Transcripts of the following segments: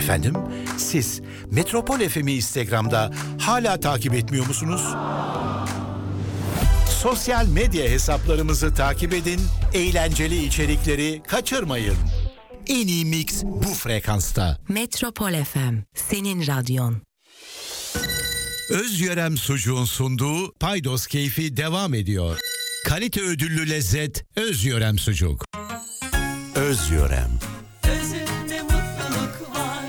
Efendim, siz Metropol FM'i Instagram'da hala takip etmiyor musunuz? Sosyal medya hesaplarımızı takip edin, eğlenceli içerikleri kaçırmayın. En iyi mix bu frekansta. Metropol FM, senin radyon. Özyörem Sucuğun sunduğu Paydos Keyfi devam ediyor. Kalite ödüllü lezzet Özyörem Sucuk. Özyörem. Özünde mutluluk var.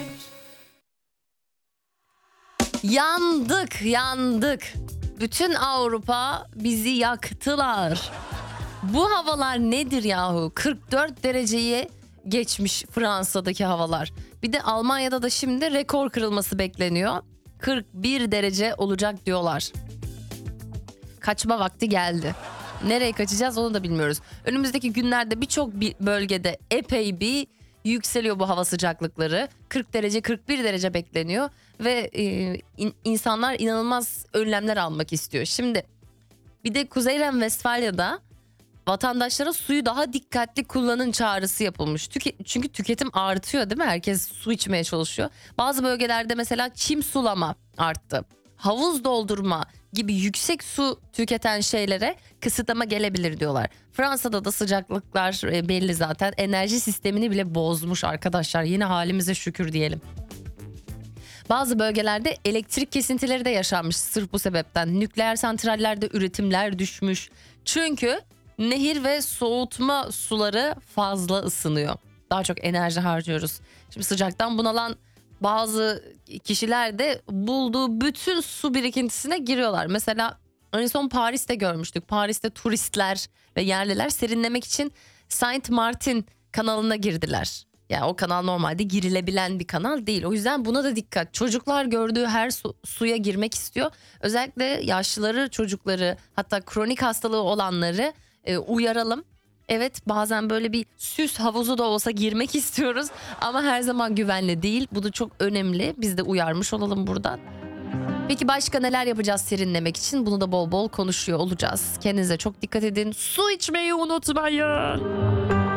Yandık. Bütün Avrupa bizi yaktılar. Bu havalar nedir yahu? 44 dereceyi geçmiş Fransa'daki havalar. Bir de Almanya'da da şimdi rekor kırılması bekleniyor. 41 derece olacak diyorlar. Kaçma vakti geldi. Nereye kaçacağız onu da bilmiyoruz. Önümüzdeki günlerde birçok bölgede epey bir yükseliyor bu hava sıcaklıkları. 40 derece 41 derece bekleniyor. Ve insanlar inanılmaz önlemler almak istiyor. Şimdi bir de Kuzey Ren-Vestfalya'da vatandaşlara suyu daha dikkatli kullanın çağrısı yapılmış. Çünkü tüketim artıyor değil mi? Herkes su içmeye çalışıyor. Bazı bölgelerde mesela çim sulama arttı. Havuz doldurma gibi yüksek su tüketen şeylere kısıtlama gelebilir diyorlar. Fransa'da da sıcaklıklar belli zaten. Enerji sistemini bile bozmuş arkadaşlar. Yine halimize şükür diyelim. Bazı bölgelerde elektrik kesintileri de yaşanmış sırf bu sebepten. Nükleer santrallerde üretimler düşmüş. Çünkü nehir ve soğutma suları fazla ısınıyor. Daha çok enerji harcıyoruz. Şimdi sıcaktan bunalan bazı kişiler de bulduğu bütün su birikintisine giriyorlar. Mesela en son Paris'te görmüştük. Paris'te turistler ve yerliler serinlemek için Saint Martin kanalına girdiler. Yani o kanal normalde girilebilen bir kanal değil. O yüzden buna da dikkat. Çocuklar gördüğü her suya girmek istiyor. Özellikle yaşlıları, çocukları, hatta kronik hastalığı olanları uyaralım. Evet, bazen böyle bir süs havuzu da olsa girmek istiyoruz ama her zaman güvenli değil. Bu da çok önemli. Biz de uyarmış olalım buradan. Peki başka neler yapacağız serinlemek için? Bunu da bol bol konuşuyor olacağız. Kendinize çok dikkat edin. Su içmeyi unutmayın.